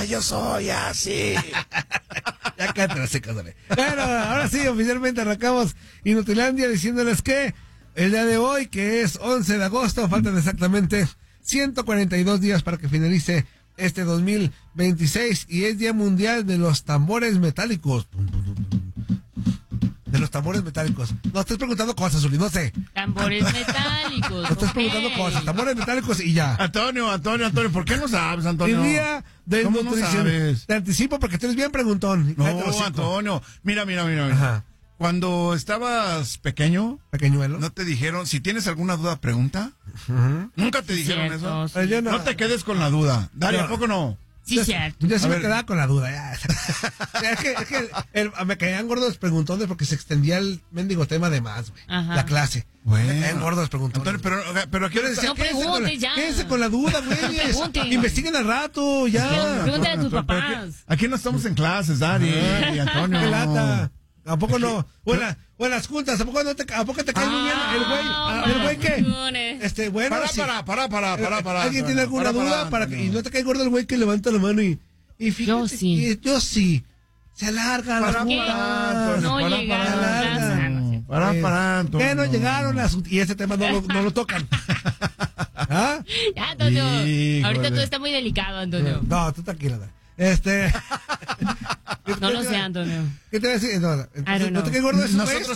yo soy así. Ya cállate, casale. Bueno, ahora sí, oficialmente arrancamos Inutilandia diciéndoles que el día de hoy, que es 11 de agosto, faltan exactamente 142 días para que finalice este 2026 y es Día Mundial de los Tambores Metálicos. De los tambores metálicos. No, estoy preguntando cosas, Uli, no sé. Tambores metálicos. Estás preguntando cosas, tambores metálicos y ya. Antonio, ¿por qué no sabes, Antonio? El día del ¿Cómo no nutrición. sabes? Te anticipo porque tú eres bien preguntón. No, Cállate los hocico. Antonio, mira. Ajá. Cuando estabas pequeño, Pequeñuelo. ¿no te dijeron, si tienes alguna duda, pregunta? Ujú. ¿Nunca te dijeron Cierto, eso? sí. Yo No te quedes con la duda. Dale, No. ¿a poco no? Sí, cierto. Yo sí A me ver. quedaba con la duda. Ya. Es que me caían gordos los preguntones porque se extendía el mendigo tema de más, güey. Ajá. La clase. Bueno. Me caían gordos los preguntones. Antonio, pero aquí Yo le decía, No quédense preguntes ya. Quédense con la duda, güey. pregunten. Investiguen al rato, ya. Pregúntale a tus Pero papás. aquí no estamos en clases, Dari y Antonio. Qué lata. ¿A poco no? Buenas juntas. ¿A poco te cae muy bien el güey qué? Bueno, sí. Para. ¿Alguien tiene alguna duda? Y no te cae gordo el güey que levanta la mano y fíjate Yo sí. que yo sí. Se alargan las Para, juntas. No llegaron Para, Antonio. Que no llegaron y ese tema no lo tocan. ¿Ah? Ya, Antonio. Híjole. Ahorita todo está muy delicado, Antonio. No, tú tranquila. No lo sé, Antonio. ¿Qué te voy a decir? I don't ¿No te know. cae gordo ese güey? Nosotros